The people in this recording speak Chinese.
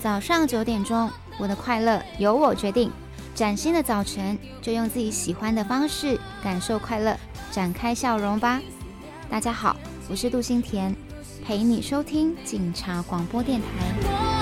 早上9点钟，我的快乐由我决定。崭新的早晨，就用自己喜欢的方式感受快乐，展开笑容吧。大家好，我是杜欣田，陪你收听警察广播电台。